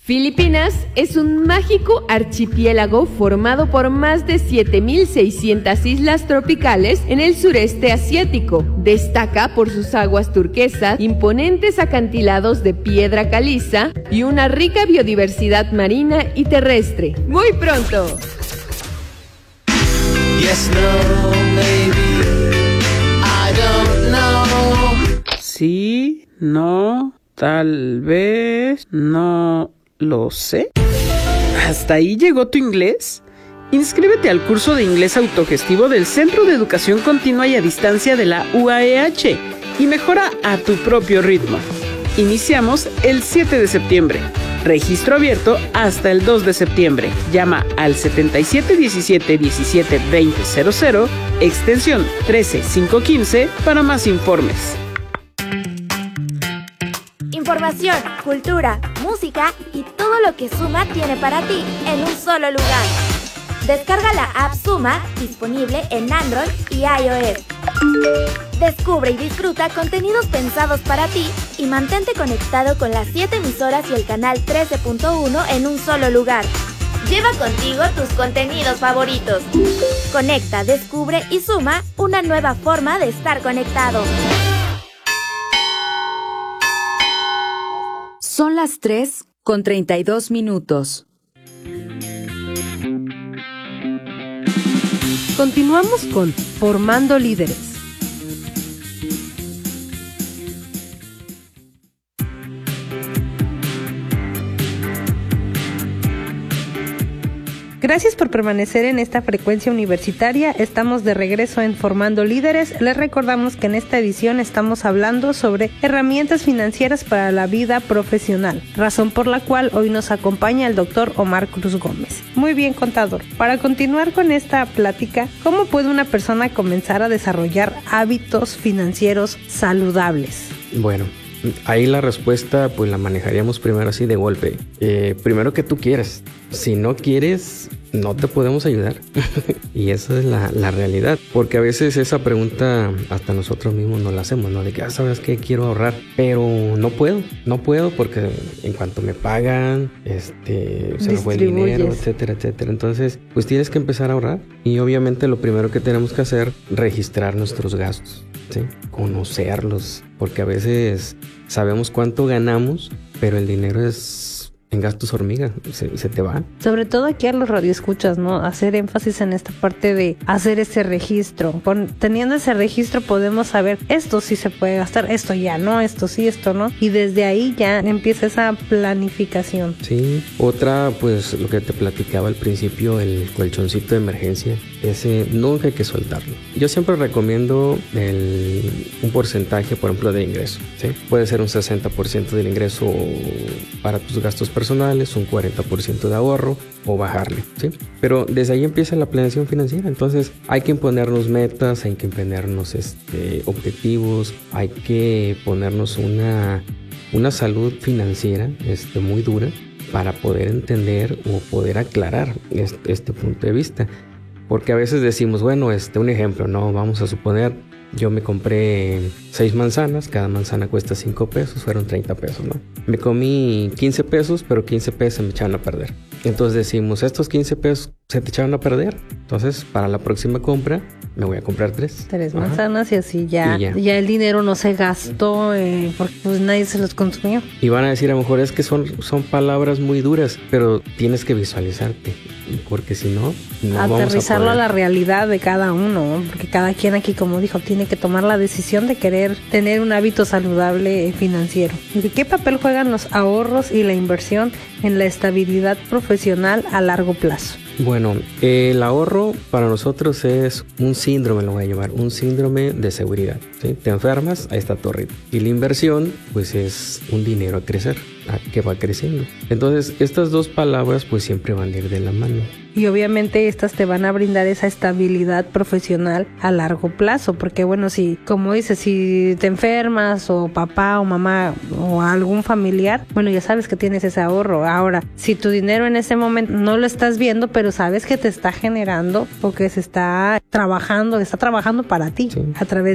Filipinas es un mágico archipiélago formado por más de 7.600 islas tropicales en el sureste asiático. Destaca por sus aguas turquesas, imponentes acantilados de piedra caliza y una rica biodiversidad marina y terrestre. Muy pronto. Yes, no, maybe, I don't know. Sí, no, tal vez, no lo sé. ¿Hasta ahí llegó tu inglés? Inscríbete al curso de inglés autogestivo del Centro de Educación Continua y a Distancia de la UAEH y mejora a tu propio ritmo. Iniciamos el 7 de septiembre. Registro abierto hasta el 2 de septiembre. Llama al 7717 17 20 00, extensión 13515 para más informes. Información, cultura, música y todo lo que Suma tiene para ti en un solo lugar. Descarga la app Suma, disponible en Android y iOS. Descubre y disfruta contenidos pensados para ti y mantente conectado con las 7 emisoras y el canal 13.1 en un solo lugar. Lleva contigo tus contenidos favoritos. Conecta, descubre y suma una nueva forma de estar conectado. Son las 3:32. Continuamos con Formando Líderes. Gracias por permanecer en esta frecuencia universitaria. Estamos de regreso en Formando Líderes. Les recordamos que en esta edición estamos hablando sobre herramientas financieras para la vida profesional, razón por la cual hoy nos acompaña el doctor Omar Cruz Gómez. Muy bien, contador. Para continuar con esta plática, ¿cómo puede una persona comenzar a desarrollar hábitos financieros saludables? Bueno, ahí la respuesta pues la manejaríamos primero así de golpe. Primero que tú quieres. Si no quieres, no te podemos ayudar. Y esa es la realidad. Porque a veces esa pregunta hasta nosotros mismos nos la hacemos, ¿no? De que, ¿sabes qué? Quiero ahorrar, pero no puedo porque en cuanto me pagan, se me fue el dinero, etcétera, etcétera. Entonces, pues tienes que empezar a ahorrar. Y obviamente lo primero que tenemos que hacer, registrar nuestros gastos, ¿sí? Conocerlos. Porque a veces sabemos cuánto ganamos, pero el dinero es en gastos hormiga, se te va. Sobre todo aquí a los radioescuchas, ¿no? Hacer énfasis en esta parte de hacer ese registro. Teniendo ese registro podemos saber, esto sí se puede gastar, esto ya no, esto sí, esto no. Y desde ahí ya empieza esa planificación. Sí. Otra, pues lo que te platicaba al principio, el colchoncito de emergencia. Ese nunca hay que soltarlo. Yo siempre recomiendo un porcentaje, por ejemplo, de ingreso, ¿sí? Puede ser un 60% del ingreso para tus gastos personales, un 40% de ahorro o bajarle, ¿sí? Pero desde ahí empieza la planeación financiera. Entonces hay que ponernos metas, hay que ponernos objetivos, hay que ponernos una salud financiera muy dura para poder entender o poder aclarar este punto de vista. Porque a veces decimos, bueno, un ejemplo, ¿no? Vamos a suponer, yo me compré 6 manzanas, cada manzana cuesta 5 pesos, fueron 30 pesos, ¿no? Me comí 15 pesos, pero 15 pesos se me echaron a perder. Entonces decimos, estos 15 pesos se te echaron a perder, entonces para la próxima compra me voy a comprar 3 manzanas y así ya el dinero no se gastó porque pues nadie se los consumió. Y van a decir, a lo mejor es que son palabras muy duras, pero tienes que visualizarte, porque si no aterrizarlo a la realidad de cada uno, porque cada quien aquí, como dijo, tiene que tomar la decisión de querer tener un hábito saludable financiero. ¿De qué papel juegan los ahorros y la inversión en la estabilidad profesional a largo plazo? Bueno, el ahorro para nosotros es un síndrome, lo voy a llamar, un síndrome de seguridad, ¿sí? Te enfermas, ahí está tu ahorro. Y la inversión, pues es un dinero a crecer, que va creciendo. Entonces, estas dos palabras, pues siempre van a ir de la mano. Y obviamente estas te van a brindar esa estabilidad profesional a largo plazo, porque bueno, si, como dices, si te enfermas o papá o mamá o algún familiar, bueno, ya sabes que tienes ese ahorro. Ahora, si tu dinero en ese momento no lo estás viendo, pero sabes que te está generando o que está trabajando para ti, sí, a través